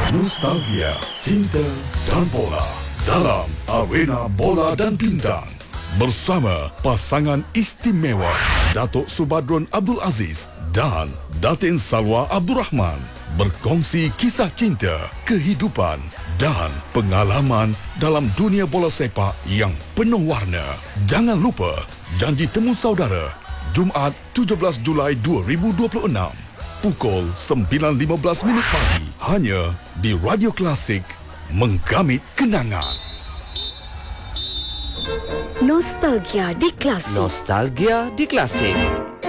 Nostalgia, cinta dan bola dalam Arena Bola dan Bintang. Bersama pasangan istimewa Datuk Subadron Abdul Aziz dan Datin Salwa Abdul Rahman. Berkongsi kisah cinta, kehidupan dan pengalaman dalam dunia bola sepak yang penuh warna. Jangan lupa, janji temu saudara Jumaat 17 Julai 2026 pukul 9.15 pagi hanya di Radio Klasik, menggamit kenangan. Nostalgia di Klasik. Nostalgia di Klasik.